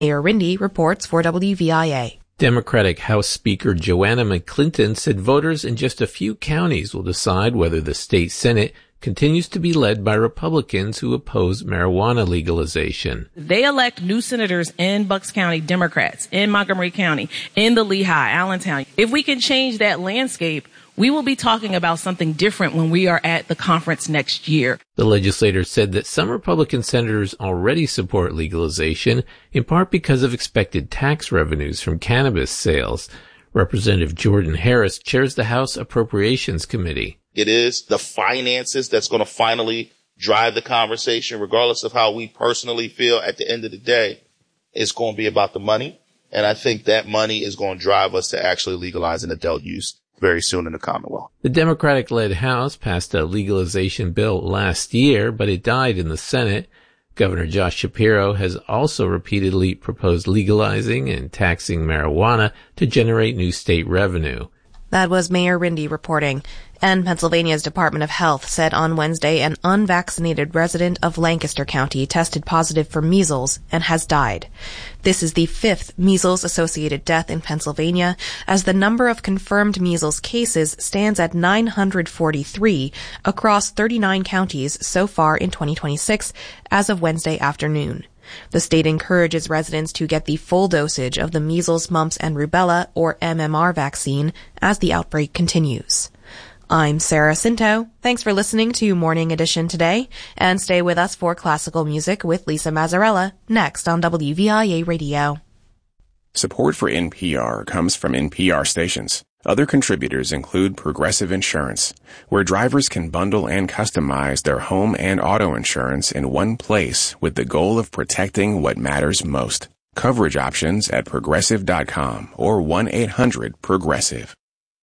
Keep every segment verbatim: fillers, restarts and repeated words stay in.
Mayor Rindy reports for W V I A. Democratic House Speaker Joanna McClinton said voters in just a few counties will decide whether the state Senate continues to be led by Republicans who oppose marijuana legalization. They elect new senators in Bucks County, Democrats, in Montgomery County, in the Lehigh, Allentown. If we can change that landscape, we will be talking about something different when we are at the conference next year. The legislator said that some Republican senators already support legalization, in part because of expected tax revenues from cannabis sales. Representative Jordan Harris chairs the House Appropriations Committee. It is the finances that's going to finally drive the conversation, regardless of how we personally feel. At the end of the day, it's going to be about the money. And I think that money is going to drive us to actually legalizing adult use very soon in the Commonwealth. The Democratic-led House passed a legalization bill last year, but it died in the Senate. Governor Josh Shapiro has also repeatedly proposed legalizing and taxing marijuana to generate new state revenue. That was Mayor Rindy reporting. And Pennsylvania's Department of Health said on Wednesday an unvaccinated resident of Lancaster County tested positive for measles and has died. This is the fifth measles-associated death in Pennsylvania, as the number of confirmed measles cases stands at nine hundred forty-three across thirty-nine counties so far in twenty twenty-six as of Wednesday afternoon. The state encourages residents to get the full dosage of the measles, mumps, and rubella, or M M R vaccine, as the outbreak continues. I'm Sarah Cinto. Thanks for listening to Morning Edition today, and stay with us for classical music with Lisa Mazzarella next on W V I A Radio. Support for N P R comes from N P R stations. Other contributors include Progressive Insurance, where drivers can bundle and customize their home and auto insurance in one place with the goal of protecting what matters most. Coverage options at progressive dot com or one eight hundred progressive.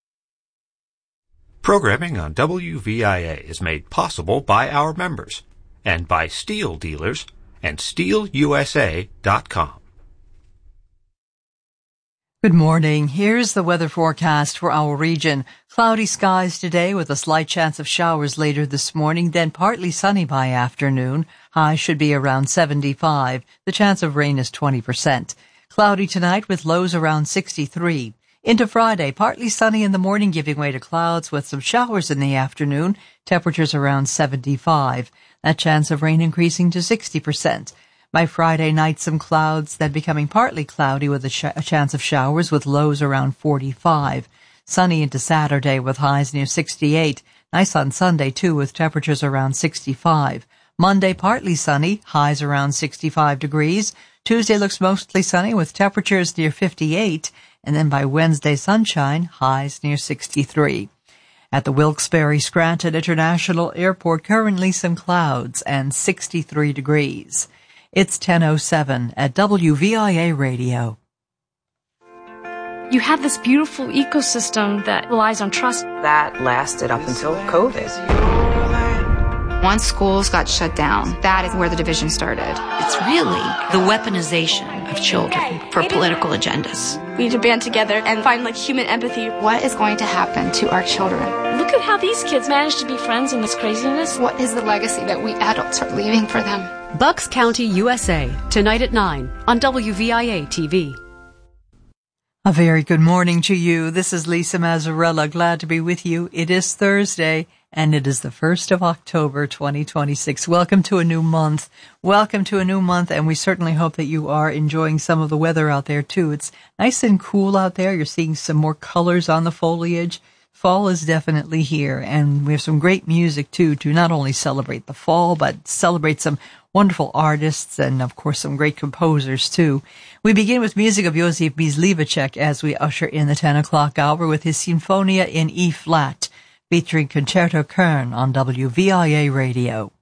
Programming on W V I A is made possible by our members and by Steel Dealers and steel u s a dot com. Good morning. Here's the weather forecast for our region. Cloudy skies today with a slight chance of showers later this morning, then partly sunny by afternoon. Highs should be around seventy-five. The chance of rain is twenty percent. Cloudy tonight with lows around sixty-three. Into Friday, partly sunny in the morning, giving way to clouds with some showers in the afternoon. Temperatures around seventy-five. That chance of rain increasing to sixty percent. By Friday night, some clouds, then becoming partly cloudy with a, sh- a chance of showers with lows around forty-five. Sunny into Saturday with highs near sixty-eight. Nice on Sunday, too, with temperatures around sixty-five. Monday, partly sunny, highs around sixty-five degrees. Tuesday looks mostly sunny with temperatures near fifty-eight. And then by Wednesday, sunshine, highs near sixty-three. At the Wilkes-Barre Scranton International Airport, currently some clouds and sixty-three degrees. It's ten oh seven at W V I A Radio. You have this beautiful ecosystem that relies on trust. That lasted up until COVID. Once schools got shut down, that is where the division started. It's really the weaponization of children for political agendas. We need to band together and find like human empathy. What is going to happen to our children? Look at how these kids managed to be friends in this craziness. What is the legacy that we adults are leaving for them? Bucks County, U S A, tonight at nine on W V I A T V. A very good morning to you. This is Lisa Mazzarella. Glad to be with you. It is Thursday, and it is the first of October, twenty twenty-six. Welcome to a new month. Welcome to a new month, and we certainly hope that you are enjoying some of the weather out there, too. It's nice and cool out there. You're seeing some more colors on the foliage. Fall is definitely here, and we have some great music, too, to not only celebrate the fall, but celebrate some wonderful artists and, of course, some great composers, too. We begin with music of Josef Myslivacek as we usher in the ten o'clock hour with his Sinfonia in E-flat, featuring Concerto Kern on W V I A Radio.